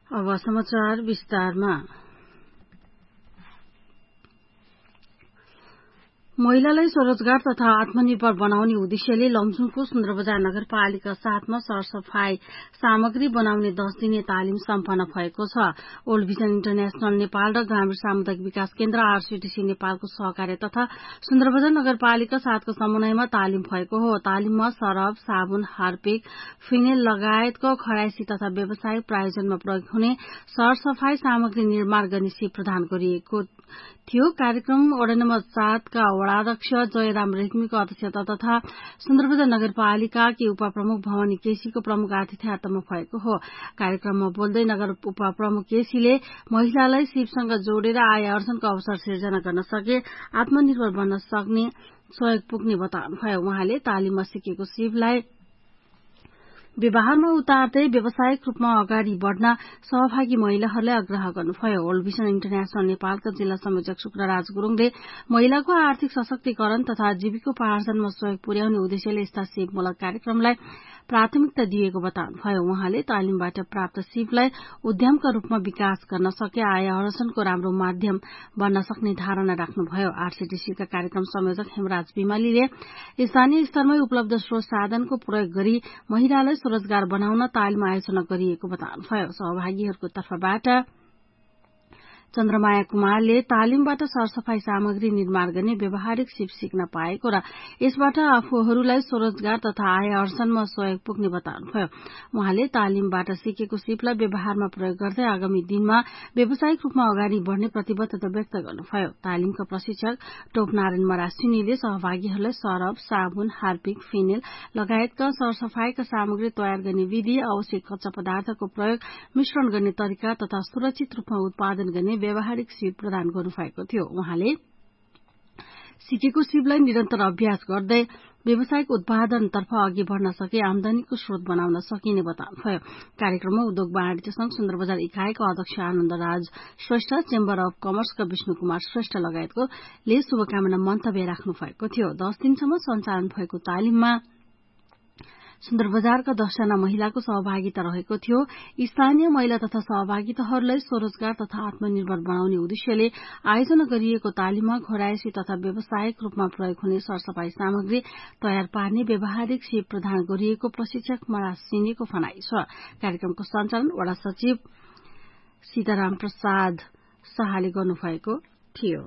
अब समाचार विस्तारमा। महिलालाई स्वरोजगार तथा आत्मनिर्भर बनाउने उद्देश्यले लमजुङको सुन्दरबजार नगरपालिका 7 मा सरसफाई सामग्री बनाउने 10 दिने तालिम सम्पन्न भएको छ। ओल्ड भिजन इन्टरनेशनल नेपाल र ग्रामीण सामुदायिक विकास केन्द्र आरसीटीसी नेपालको सहकार्य तथा सुन्दरबजार नगरपालिका 7 को समन्वयमा तालिम भएको हो। तालिममा सरफ, साबुन, हार्पिक, फिनेल लगायतको खराइसी तथा व्यावसायिक प्रायोजनमा प्रयोग हुने सरसफाई सामग्री निर्माण गर्ने सिप प्रदान गरिएको थियो। कार्यक्रम वडा नम्बर 7 का वडाध्यक्ष जयराम रेग्मीको अध्यक्षता तथा सुन्दरबजार नगरपालिकाकी उपप्रमुख भवानी केसीको प्रमुख आतिथ्यमा भएको हो। कार्यक्रममा बोल्दै नगर उपप्रमुख केसीले महिलालाई सिपसँग जोडेर आय आर्जनको अवसर सिर्जना गर्न सके आत्मनिर्भर बन्न सक्ने सहयोग पुग्ने बताउनुभयो। उहाँले तालिममा सिकेको सिपलाई व्यवहारमा उतार्दै व्यावसायिक रूपमा अगाडि बढ़न सहभागी महिलाहरूलाई आग्रह गर्नुभयो। ओल्ड भिजन इन्टरनेशनल नेपालका जिल्ला संयोजक शुक्रराज गुरूङले महिलाको आर्थिक सशक्तिकरण तथा जीविकोपार्जनमा सहयोग पुर्याउने उद्देश्यले यस्ता सिपमूलक कार्यक्रमलाई प्राथमिकता दिएको बताउनुभयो। उहाँले तालिमबाट प्राप्त सिपलाई उद्यमका रूपमा विकास गर्न सके आय आर्जनको राम्रो माध्यम बन्न सक्ने धारणा राख्नुभयो। आरसीटीसीका कार्यक्रम संयोजक हेमराज विमालीले स्थानीय स्तरमै उपलब्ध स्रोत साधनको प्रयोग गरी महिलालाई स्वरोजगार बनाउन तालिम आयोजना गरिएको बताउनुभयो। सहभागीहरूको तर्फबाट चन्द्रमाया कुमारले तालिमबाट सरसफाई सामग्री निर्माण गर्ने व्यावहारिक सिप सिक्न पाएको र यसबाट आफूहरूलाई स्वरोजगार तथा आय आर्जनमा सहयोग पुग्ने बताउनुभयो। उहाँले तालिमबाट सिकेको सिपलाई व्यवहारमा प्रयोग गर्दै आगामी दिनमा व्यावसायिक रूपमा अगाडि बढ़ने प्रतिबद्धता व्यक्त गर्नुभयो। तालिमका प्रशिक्षक टोपनारायण मरासिनीले सहभागीहरूलाई सरफ, साबुन, हार्पिक, फिनेल लगायतका सरसफाईका सामग्री तयार गर्ने विधि, आवश्यक कच्चा पदार्थको प्रयोग, मिश्रण गर्ने तरिका तथा सुरक्षित रूपमा उत्पादन गर्ने व्यावहारिक सिप प्रदान गर्नुभएको थियो। उहाँले सिकेको सिपलाई निरन्तर अभ्यास गर्दै व्यावसायिक उत्पादनतर्फ अघि बढ़न सके आमदानीको स्रोत बनाउन सकिने बताउनुभयो। कार्यक्रममा उद्योग वाणिज्य संघ सुन्दरबजार इकाइका अध्यक्ष आनन्दराज श्रेष्ठ, चेम्बर अफ कमर्सका विष्णु कुमार श्रेष्ठ लगायतकोले शुभकामना मन्तव्य राख्नु भएको थियो। 10 दिनसम्म सञ्चालन भएको तालिममा सुन्दरबजारका 10 जना महिलाको सहभागिता रहेको थियो। स्थानीय महिला तथा सहभागिताहरूलाई स्वरोजगार तथा आत्मनिर्भर बनाउने उद्देश्यले आयोजना गरिएको तालिममा घोरायसी तथा व्यावसायिक रूपमा प्रयोग हुने सरसफाई सामग्री तयार पार्ने व्यावहारिक सिप प्रदान गरिएको प्रशिक्षक मरासिनीको भनाइ छ। कार्यक्रमको सञ्चालन वडा सचिव सीताराम प्रसाद शाहले गर्नुभएको थियो।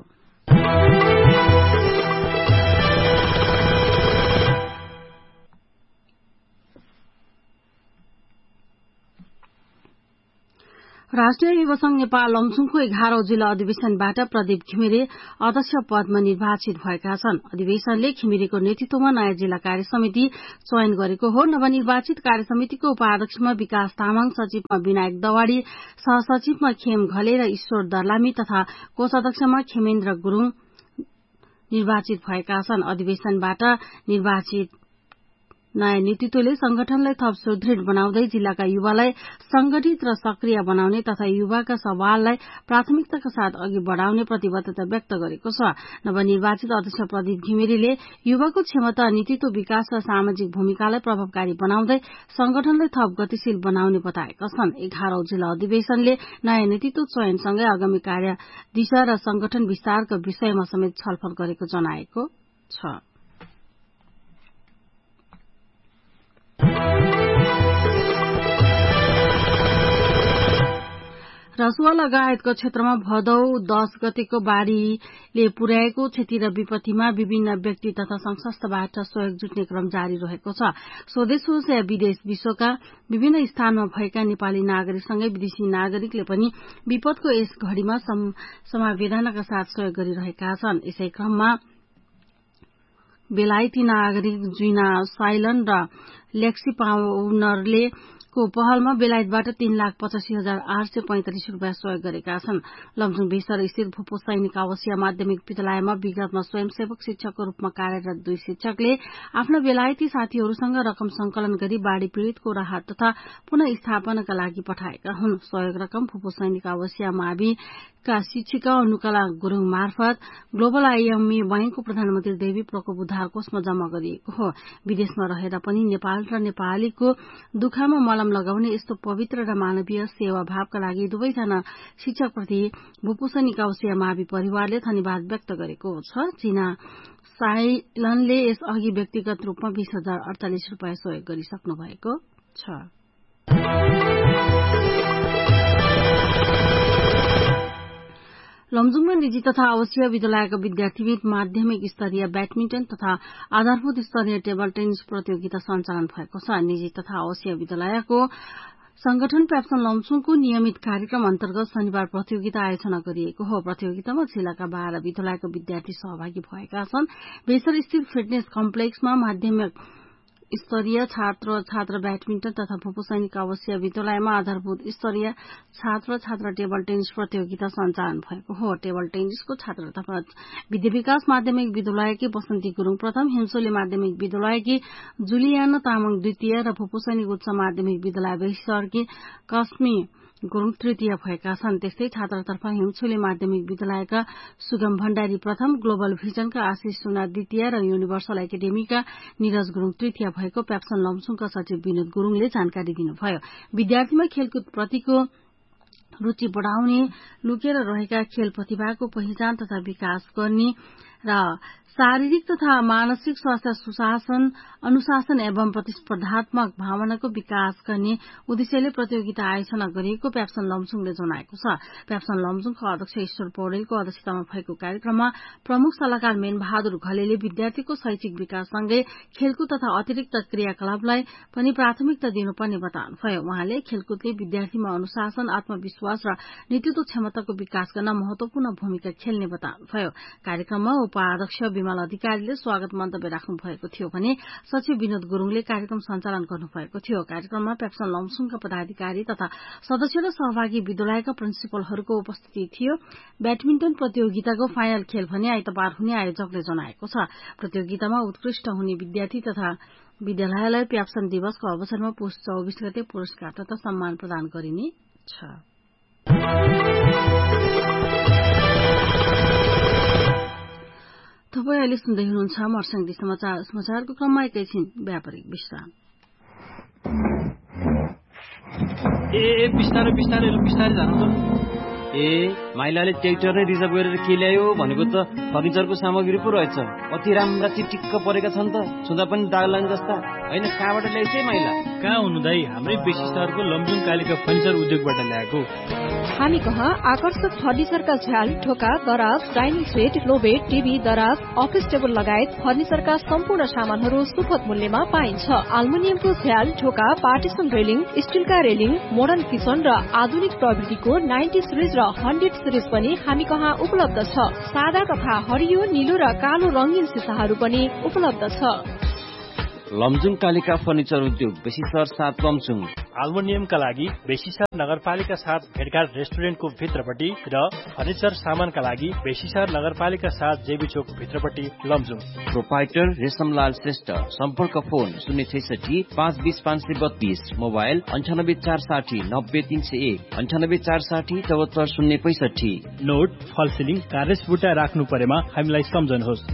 राष्ट्रिय युवा संघ नेपाल लमजुङको 11औं जिल्ला अधिवेशनबाट प्रदीप घिमिरे अध्यक्ष पदमा निर्वाचित भएका छन्। अधिवेशनले घिमिरेको नेतृत्वमा नयाँ जिल्ला कार्य समिति चयन गरेको हो। नवनिर्वाचित कार्य समितिको उपाध्यक्षमा विकास तामाङ, सचिवमा विनायक दवाड़ी, सहसचिवमा खेम घले र ईश्वर दर्लामी तथा कोषाध्यक्षमा खेमेन्द्र गुरूङ निर्वाचित भएका छन्। अधिवेशनबाट निर्वाचित नयाँ नेतृत्वले संगठनलाई थप सुदृढ़ बनाउँदै जिल्लाका युवालाई संगठित र सक्रिय बनाउने तथा युवाका सवाललाई प्राथमिकताका साथ अघि बढ़ाउने प्रतिबद्धता व्यक्त गरेको छ। नवनिर्वाचित अध्यक्ष प्रदीप घिमिरेले युवाको क्षमता, नेतृत्व, विकास र सामाजिक भूमिकालाई प्रभावकारी बनाउँदै संगठनलाई थप गतिशील बनाउने बताएका छन्। 11औं जिल्ला अधिवेशनले नयाँ नेतृत्व चयनसँगै आगामी कार्य दिशा र संगठन विस्तारका विषयमा समेत छलफल गरेको जनाएको छ। रसुवा लगायतको क्षेत्रमा भदौ 10 गतेको बाढ़ीले पुर्याएको क्षति र विपत्तिमा विभिन्न व्यक्ति तथा संस्थाबाट सहयोग जुट्ने क्रम जारी रहेको छ। स्वदेश होस् या विदेश, विश्वका विभिन्न स्थानमा भएका नेपाली नागरिकसँगै विदेशी नागरिकले पनि विपदको यस घड़ीमा समवेदनाका साथ सहयोग गरिरहेका छन्। यसै क्रममा बेलायती नागरिक जुइना साइलन र लेक्सी पाउनरले को पहलमा बेलायतबाट 3,85,845 रूपियाँ सहयोग गरेका छन्। लमजुङ बेसर स्थित भूपो सैनिक आवासीय माध्यमिक विद्यालयमा विगतमा स्वयंसेवक शिक्षकको रूपमा कार्यरत 2 शिक्षकले आफ्ना बेलायती साथीहरूसँग रकम संकलन गरी बाढ़ी पीड़ितको राहत तथा पुनः स्थापनाका लागि पठाएका हुन्। सहयोग रकम भूपो सैनिक आवासीय माविका शिक्षिका अनुकला गुरूङ मार्फत ग्लोबल आईएमई बैंकको प्रधानमन्त्री देवी प्रकोप उद्धार कोषमा जम्मा गरिएको हो। विदेशमा रहेर पनि नेपाल र नेपालीको दुःखमा कलम लगाउने यस्तो पवित्र र मानवीय सेवा भावका लागि दुवैजना शिक्षकप्रति भूपोषणी काउसिया मावि परिवारले धन्यवाद व्यक्त गरेको छ। जिना साइलनले यसअघि व्यक्तिगत रूपमा 20,048 रुपियाँ सहयोग गरिसक्नु भएको छ। लमजुङमा निजी तथा आवासीय विद्यालयका विद्यार्थीबीच माध्यमिक स्तरीय ब्याडमिन्टन तथा आधारभूत स्तरीय टेबल टेनिस प्रतियोगिता सञ्चालन भएको छ। निजी तथा आवासीय विद्यालयको संगठन प्याप्सन लमजुङको नियमित कार्यक्रम अन्तर्गत शनिबार प्रतियोगिता आयोजना गरिएको हो। प्रतियोगितामा जिल्लाका 12 विद्यालयका विद्यार्थी सहभागी भएका छन्। बेसर स्थित फिटनेस कम्प्लेक्समा माध्यमिक स्तरीय छात्र ब्याडमिन्टन तथा भूपोषणी आवासीय विद्यालयमा आधारभूत स्तरीय छात्र टेबल टेनिस प्रतियोगिता सञ्चालन भएको हो। टेबल टेनिसको छात्र तथा विद्या विकास माध्यमिक विद्यालयकी बसन्ती गुरूङ प्रथम, हिमसोली माध्यमिक विद्यालयकी जुलियाना तामाङ द्वितीय र भूपोषणी उच्च माध्यमिक विद्यालय बेसरकी कस्मी गुरूङ तृतीय भएका छन्। त्यस्तै छात्रतर्फ हिमछोली माध्यमिक विद्यालयका सुगम भण्डारी प्रथम, ग्लोबल भिजनका आशिष सुना द्वितीय र युनिभर्सल एकाडेमीका निरज गुरूङ तृतीय भएको प्याप्सन लमजुङका सचिव विनोद गुरूङले जानकारी दिनुभयो। विद्यार्थीमा खेलकुद प्रतिको रुचि बढ़ाउने, लुकेर रहेका खेल प्रतिभाको पहिचान तथा विकास गर्ने र शारीरिक तथा मानसिक स्वास्थ्य अनुशासन एवं प्रतिस्पर्धात्मक भावनाको विकास गर्ने उद्देश्यले प्रतियोगिता आयोजना गरिएको प्याप्सन लमजुङले जनाएको छ। प्याप्सन लमजुङको अध्यक्ष ईश्वर पौडेलको अध्यक्षतामा भएको कार्यक्रममा प्रमुख सल्लाहकार मेन बहादुर घलेले विद्यार्थीको शैक्षिक विकाससँगै खेलकुद तथा अतिरिक्त क्रियाकलापलाई पनि प्राथमिकता दिनुपर्ने बताउनुभयो। उहाँले खेलकुदले विद्यार्थीमा अनुशासन, आत्मविश्वास र नेतृत्व क्षमताको विकास गर्न महत्वपूर्ण भूमिका खेल्ने बताउनुभयो। कार्यक्रममा उपाध्यक्ष विमल अधिकारीले स्वागत मन्तव्य राख्नु भएको थियो भने सचिव विनोद गुरूङले कार्यक्रम सञ्चालन गर्नुभएको थियो। कार्यक्रममा प्याप्सन लमजुङका पदाधिकारी तथा सदस्य र सहभागी विद्यालयका प्रिन्सिपलहरूको उपस्थिति थियो। ब्याडमिन्टन प्रतियोगिताको फाइनल खेल भने आइतबार हुने आयोजकले जनाएको छ। प्रतियोगितामा उत्कृष्ट हुने विद्यार्थी तथा विद्यालयलाई प्याप्सन दिवसको अवसरमा पुष 24 गते पुरस्कार तथा सम्मान प्रदान गरिनेछ। तपाईँ अहिले सुन्दै हुनुहुन्छ मर्स्याङदी समाचारको क्रममा एकैछिन व्यापारिक विश्राम। बिस्तारै जानु त। माइलाले ट्र्याक्टर नै रिजर्भ गरेर के ल्यायो भनेको त फर्निचरको सामग्री पो रहेछ। कति राम्रा चिटिक्क परेका छन् त, छुँदा पनि दाग लाग्ने जस्ता। होइन, कहाँबाट ल्याइछ माइला? कहाँ हुनु दाई, हाम्रै बेसी सहरको लमजुङ कालिका फर्निचर उद्योगबाट ल्याएको। हामी कहाँ आकर्षक फर्निचरका झ्याल, ढोका, दराज, डाइनिङ सेट, लोबेड, टिभी, दराज, अफिस टेबल लगायत फर्निचरका सम्पूर्ण सामानहरू सुपथ मूल्यमा पाइन्छ। एल्युमिनियमको झ्याल, ढोका, partition railing, स्टिलका railing, modern kitchen र आधुनिक प्रविधिको 90 सिरिज र 100 सिरिज पनि हामी कहाँ उपलब्ध छ। सादा तथा हरियो, नीलो र कालो रंगीन सिसाहरू पनि उपलब्ध छ। लमजुङ कालिका फर्निचर उद्योग बेसी सहर 7 लमजुङ। एल्युमिनियमका लागि बेसी सहर नगरपालिका 7 भेटघाट रेस्टुरेन्टको भित्रपट्टि र फर्निचर सामानका लागि बेसी सहर नगरपालिका 7 जेबी चोक भित्रपट्टि लमजुङ। प्रोपाइटर रेशमलाल श्रेष्ठ। सम्पर्क फोन 066 520 532, मोबाइल 98 460 90 301, 98 460 74 065। नोट फल सिलिङ कार्रेस बुट्टा राख्नु परेमा हामीलाई सम्झनुहोस्।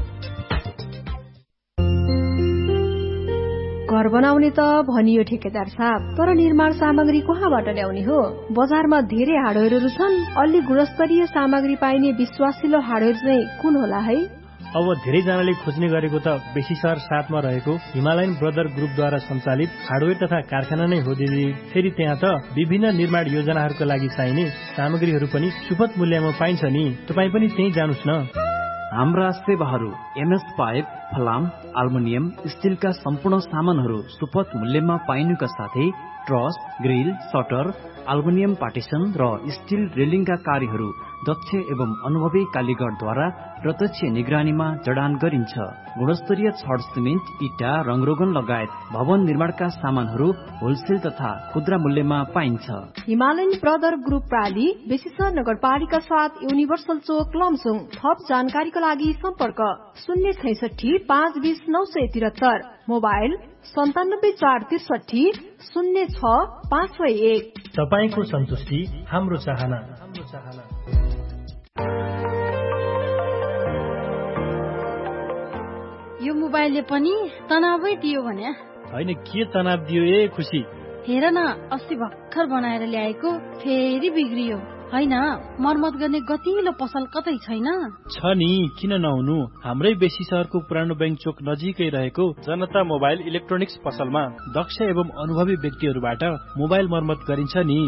घर बनाउने त भनियो ठेकेदार साहब, तर निर्माण सामग्री कहाँबाट ल्याउने हो? बजारमा धेरै हार्डवेयरहरू छन्। अलि गुणस्तरीय सामग्री पाइने विश्वासिलो हार्डवेयर चाहिँ कुन होला है? अब धेरैजनाले खोज्ने गरेको त बेसी सहर 7 मा रहेको हिमालयन ब्रदर ग्रुपद्वारा सञ्चालित हार्डवेयर तथा कारखाना नै हो दिदी। फेरि त्यहाँ त विभिन्न निर्माण योजनाहरूका लागि चाहिने सामग्रीहरू पनि सुपथ मूल्यमा पाइन्छ नि। तपाईँ पनि त्यही जानुस् न। हाम्रा सेवाहरू एमएस पाइप, फलाम, एल्युमिनियम, स्टिलका सम्पूर्ण सामानहरू सुपथ मूल्यमा पाइनुका साथै truss, grill, shutter, aluminium partition र स्टिल रेलिङका कार्यहरू दक्ष एवं अनुभवी कालीगरद्वारा प्रत्यक्ष निगरानीमा जडान गरिन्छ। गुणस्तरीय छड, सिमेन्ट, इटा, रङरोगन लगायत भवन निर्माणका सामानहरू होलसेल तथा खुद्रा मूल्यमा पाइन्छ। हिमालयन ब्रदर ग्रुप प्राली, बेसीसर नगरपालिका 7 युनिभर्सल चोक लमजुङ। थप जानकारीका लागि सम्पर्क 066 520 973, मोबाइल 97 463 06 561। तपाईको सन्तुष्टि हाम्रो चाहना। यो मोबाइलले पनि तनावै दियो भने? होइन, के तनाव दियो ए खुसी? हेर न, अस्ति भर्खर बनाएर ल्याएको फेरि बिग्रियो। होइन, मर्मत गर्ने गतिलो पसल कतै छैन? छ नि, किन नहुनु। हाम्रै बेसी शहरको पुरानो बैंक चोक नजिकै रहेको जनता मोबाइल इलेक्ट्रोनिक्स पसलमा दक्ष एवं अनुभवी व्यक्तिहरूबाट मोबाइल मर्मत गरिन्छ नि।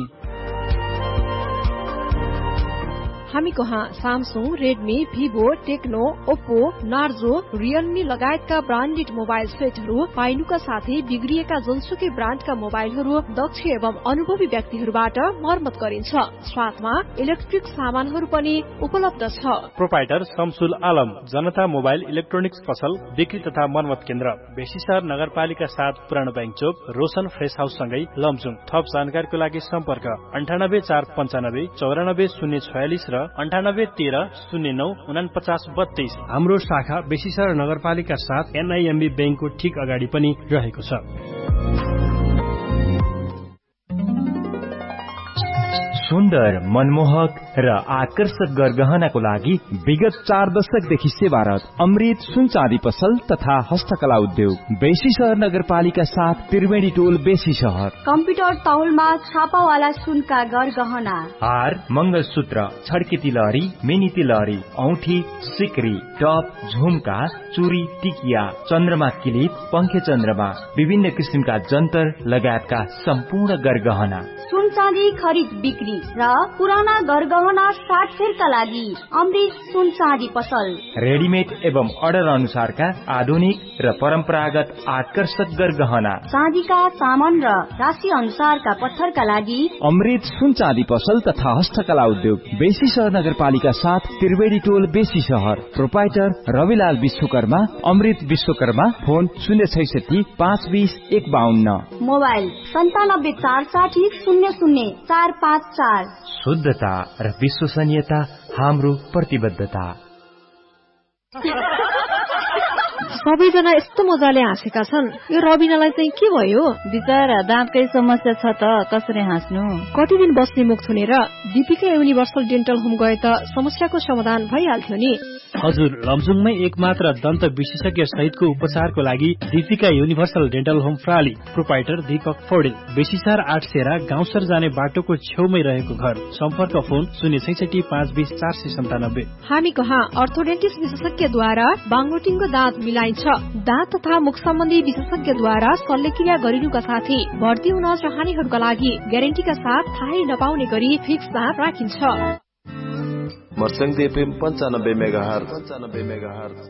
हामी कहाँ Samsung, Redmi, Vivo, Tecno, Oppo, Narzo, Realme लगायतका ब्रान्डेड मोबाइल सेटहरू पाइनुका साथै बिग्रिएका जुनसुकै ब्रान्डका मोबाइलहरू दक्ष एवं अनुभवी व्यक्तिहरूबाट मर्मत गरिन्छ। साथमा इलेक्ट्रिक सामानहरू पनि उपलब्ध छ। प्रोपाइटर शमसुल आलम, जनता मोबाइल इलेक्ट्रोनिक्स पसल, बिक्री तथा मर्मत केन्द्र, बेसीसर नगरपालिका 7 पुरानो बैंक चोक, रोशन फ्रेस हाउस सँगै लमजुङ। थप जानकारीको लागि सम्पर्क 9845 94 046 र 9813094932। हाम्रो शाखा बेसीसर नगरपालिका 7 NIMB बैंकको ठीक अगाडि पनि रहेको छ। सुन्दर, मनमोहक र आकर्षक गरगहनाको लागि विगत 4 दशकदेखि सेवारत अमृत सुन चाँदी पसल तथा हस्तकला उद्योग, बेसीसर नगरपालिका 7 त्रिवेणी टोल, बेसीसर। कम्प्युटर तौलमा छापावाला सुनका गरगहना, हार, मंगलसूत्र, छड्के तिलहरी, मिनी तिलहरी, औठी, सिक्री, टप, झुमका, चुरी, टिकिया, चन्द्रमा किलिप, पंखे चन्द्रमा, विभिन्न किसिमका जन्तर लगायतका सम्पूर्ण गरगहना। सुन चाँदी खरिद बिक्री र पुराना गरगहना साटफेरका लागि अमृत सुन चाँदी पसल। रेडिमेड एवं अर्डर अनुसारका आधुनिक र परम्परागत आकर्षक गरगहना, चाँदीका सामान र राशि अनुसारका पत्थरका लागि अमृत सुन चाँदी पसल तथा हस्तकला उद्योग, बेसीसर नगरपालिका 7 त्रिवेणी टोल, बेसीसर। प्रोपाइटर रविलाल विश्वकर्मा, अमृत विश्वकर्मा। फोन 066 520 152। मोबाइल 97 460 00454। शुद्धता र विश्वसनीयता हाम्रो प्रतिबद्धता। सबैजना यस्तो मजाले हाँसेका छन्, यो रबिनालाई चाहिँ के भयो? बिचरा दाँतकै समस्या छ त, कसरी हाँस्नु? कति दिन बस्ने मुख छुनेर दीपिका युनिभर्सल डेन्टल होम गए त समस्याको समाधान भइहाल्थ्यो नि। हजुर, लमजुङमै एकमात्र दन्त विशेषज्ञ सहितको उपचारको लागि Deepika universal dental home प्राली। Proprietor Deepak Paudel, बेसीसर 8 सेरा गाउँसर जाने बाटोको छेउमै रहेको घर। सम्पर्क फोन 066 520 497। हामी कहाँ अर्थोडेन्टिस्ट विशेषज्ञद्वारा बाङ्गोटिङको दाँत मिलाइन्छ। दाँत तथा मुख सम्बन्धी विशेषज्ञद्वारा शल्यक्रिया गरिनुका साथै भर्ती हुन चाहनेहरूका लागि ग्यारेन्टीका साथ थाहै नपाउने गरी फिक्स दाँत राखिन्छ। मर्सङ्गी FM 95 मेगाहर्ज।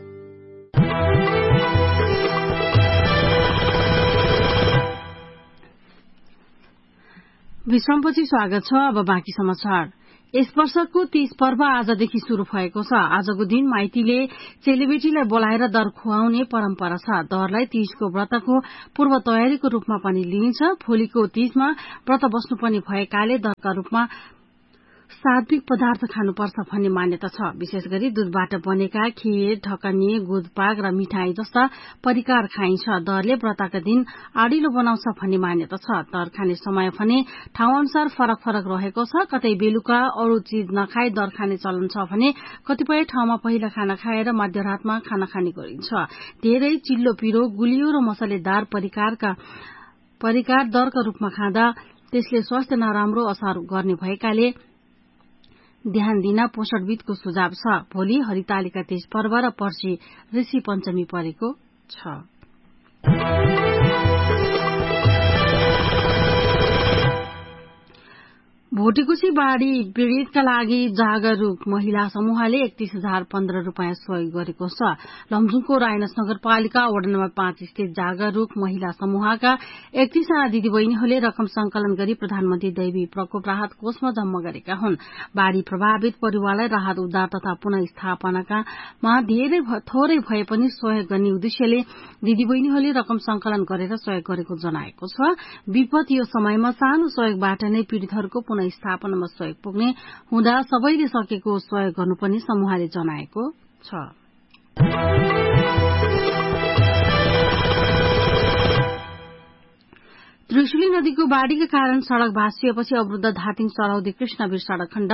विश्रामपछि स्वागत छ। अब बाँकी समाचार। यस वर्षको 30 पर्व आजदेखि शुरू भएको छ। आजको दिन माइतीले चेलीबेटीलाई बोलाएर दर खुवाउने परम्परा छ। दरलाई तीजको व्रतको पूर्व तयारीको रूपमा पनि लिइन्छ। भोलिको तीजमा व्रत बस्नुपर्ने भएकाले दरका रूपमा सात्विक पदार्थ खानुपर्छ भन्ने मान्यता छ। विशेष गरी दूधबाट बनेका खीर, ढकनी, गुदपाक र मिठाई जस्ता परिकार खाइन्छ। दरले व्रतका दिन आडिलो बनाउँछ भन्ने मान्यता छ। दर खाने समय भने ठाउँ अनुसार फरक फरक रहेको छ। कतै बेलुका अरू चीज नखाई दर खाने चलन छ भने कतिपय ठाउँमा पहिला खाना खाएर मध्यरातमा खाना खाने गरिन्छ। धेरै चिल्लो पिरो, गुलियो र मसलेदार परिकार दरका रूपमा खाँदा त्यसले स्वास्थ्य नराम्रो असर गर्ने भएकाले ध्यान दिन पोषणविदको सुझाव छ। भोलि हरितालिका तीज पर्व र पर्सि ऋषि पञ्चमी परेको छ। भोटेकुसी बाढ़ी पीड़ितका लागि जागरूक महिला समूहले 31,015 रूपियाँ सहयोग गरेको छ। लमजुङको रायनस नगरपालिका वडा नम्बर 5 स्थित जागरूक महिला समूहका 31 जना दिदीबहिनीहरूले रकम संकलन गरी प्रधानमन्त्री दैवी प्रकोप राहत कोषमा जम्मा गरेका हुन्। बाढ़ी प्रभावित परिवारलाई राहत उद्धार तथा पुनः स्थापनामा थोरै भए पनि सहयोग गर्ने उद्देश्यले दिदीबहिनीहरूले रकम संकलन गरेर सहयोग गरेको जनाएको छ। विपद यो समयमा सानो सहयोगबाट नै पीड़ितहरूको स्थापनामा सहयोग पुग्ने हुँदा सबैले सकेको सहयोग गर्नुपर्ने समूहले जनाएको छ। त्रिशुली नदीको बाढ़ीका कारण सड़क भाँसिएपछि अवरुद्ध धादिङ सरौदी कृष्णवीर सड़क खण्ड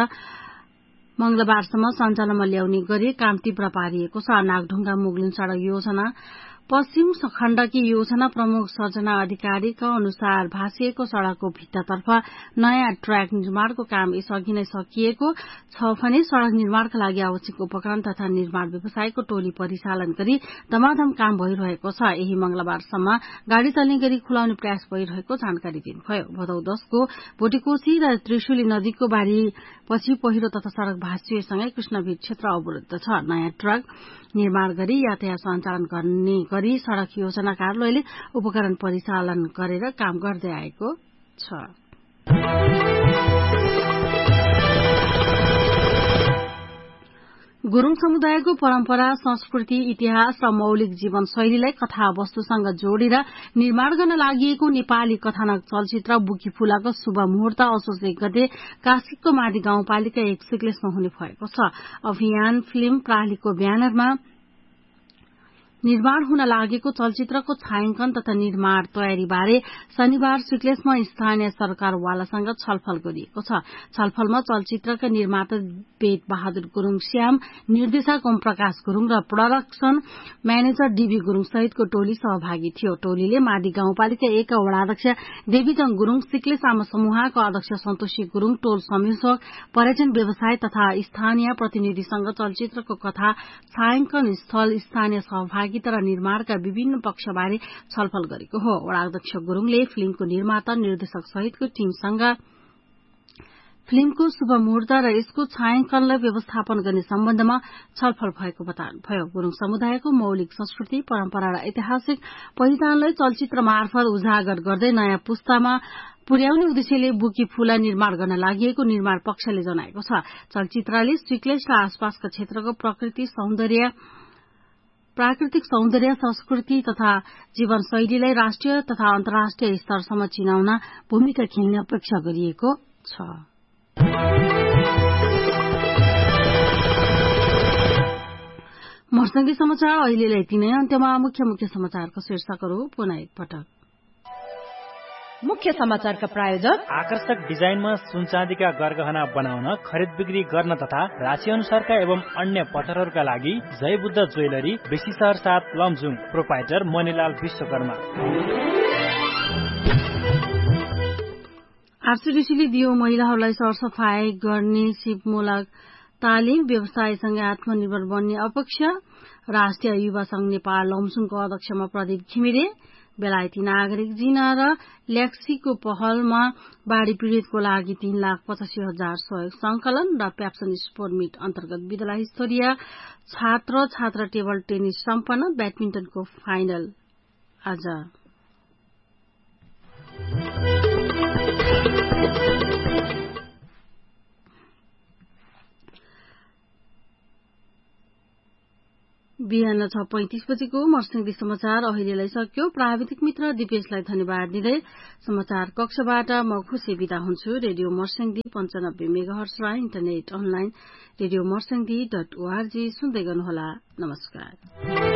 मंगलबारसम्म सञ्चालनमा ल्याउने गरी काम तीव्र पारिएको छ। नागढुङ्गा मुगलिन सड़क योजना पश्चिम खण्डकी योजना प्रमुख सर्जना अधिकारीका अनुसार भाँसिएको सड़कको भित्तातर्फ नयाँ ट्र्याक निर्माणको काम यसअघि नै सकिएको छ भने सड़क निर्माणका लागि आवश्यक उपकरण तथा निर्माण व्यवसायको टोली परिचालन गरी दमादम काम भइरहेको छ। यही मंगलबारसम्म गाड़ी चल्ने गरी खुलाउने प्रयास भइरहेको जानकारी दिनुभयो। भदौ 10 को भोटेकोशी र त्रिशुली नदीको बाढ़ी पछि पहिरो तथा सड़क भाँसिएसँगै कृष्णभिर क्षेत्र अवरूद्ध छ। नयाँ ट्रक निर्माण गरी यातायात सञ्चालन गर्ने गरी सड़क योजना कार्यालयले उपकरण परिचालन गरेर काम गर्दै आएको छ। गुरूङ समुदायको परम्परा, संस्कृति, इतिहास र मौलिक जीवन शैलीलाई कथा वस्तुसँग जोडेर निर्माण गर्न लागि नेपाली कथानक चलचित्र बुकी फूलाको शुभ मुहूर्त असोज 1 गते कास्कीको माडी गाउँपालिका 1 सिक्लेसमा हुने भएको छ। अभियान फिल्म प्रालीको ब्यानरमा निर्माण हुन लागेको चलचित्रको छायांकन तथा निर्माण तयारी बारे शनिबार सिक्लेसमा स्थानीय सरकारवालासँग छलफल गरिएको छ। छलफलमा चलचित्रका निर्माता वेद बहादुर गुरूङ श्याम, निर्देशक ओम प्रकाश गुरूङ र प्रोडक्सन म्यानेजर डीबी गुरूङ सहितको टोली सहभागी थियो। टोलीले माडी गाउँपालिका 1 का वडाध्यक्ष देवीजङ गुरूङ, सिक्लेस आमा समूहका अध्यक्ष सन्तोषी गुरूङ, टोल संयोजक, पर्यटन व्यवसाय तथा स्थानीय प्रतिनिधिसँग चलचित्रको कथा, छायांकन स्थल, स्थानीय सहभागिता र निर्माणका विभिन्न पक्षबारे छलफल गरेको हो। वडाध्यक्ष गुरूङले फिल्मको निर्माता, निर्देशक सहितको टीमसँग फिल्मको शुभ मुहूर्त र यसको छायांकनलाई व्यवस्थापन गर्ने सम्बन्धमा छलफल भएको बताउनुभयो। गुरूङ समुदायको मौलिक संस्कृति, परम्परा र ऐतिहासिक पहिचानलाई चलचित्र मार्फत उजागर गर्दै नयाँ पुस्तामा पुर्याउने उद्देश्यले बुकी फूला निर्माण गर्न लागि निर्माण पक्षले जनाएको छ। चलचित्रले सिक्लेस र आसपासका क्षेत्रको प्राकृतिक सौन्दर्य, संस्कृति तथा जीवनशैलीलाई राष्ट्रिय तथा अन्तर्राष्ट्रिय स्तरसम्म चिनाउन भूमिका खेल्ने अपेक्षा गरिएको छ। मर्सङ्गी समाचार अहिलेलाई यति नै। अन्त्यमा मुख्य समाचारको शीर्षकहरू पुनः एकपटक। मुख्य समाचारका प्रायोजक आकर्षक डिजाइनमा सुनचाँदीका गरगहना बनाउन, खरिद बिक्री गर्न तथा राशि अनुसारका एवं अन्य पत्थरहरूका लागि जय बुद्ध ज्वेलरी, बेसी शहर 7 लमजुङ, प्रोपाइटर मणिलाल विश्वकर्मा। आरसीडीसीले दियो महिलाहरूलाई सरसफाई गर्ने सिपमूलक तालिम, व्यवसायसँगै आत्मनिर्भर बन्ने अपेक्षा। राष्ट्रिय युवा संघ नेपाल लमजुङको अध्यक्षमा प्रदीप घिमिरे। बेलायती नागरिक जिना र ल्याक्सीको पहलमा बाढ़ी पीड़ितको लागि 3,85,000 सहयोग संकलन र प्याप्सन स्पोर्ट मिट अन्तर्गत विद्यालय स्तरीय छात्र टेबल टेनिस सम्पन्न। ब्याडमिन्टनको फाइनल आज। बिहान 6:35 बजेको मर्सिङदी समाचार अहिलेलाई सक्यो। प्राविधिक मित्र दिपेशलाई धन्यवाद दिँदै समाचार कक्षबाट म खुशी बिदा हुन्छु। रेडियो मर्सिङदी 95 मेगाहर्ज र इन्टरनेट अनलाइन रेडियो मर्सिङदी.org सुन्दै गर्नुहोला। नमस्कार।